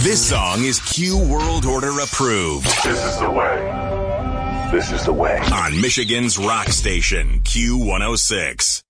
This song is Q World Order approved. This is the way. This is the way. On Michigan's rock station, Q106.